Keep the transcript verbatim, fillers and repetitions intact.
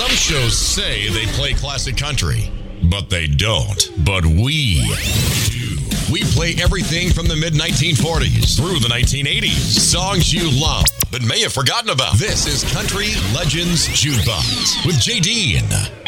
Some shows say they play classic country, but they don't. But we do. We play everything from the mid nineteen forties through the nineteen eighties. Songs you love but may have forgotten about. This is Country Legends Jukebox with J D.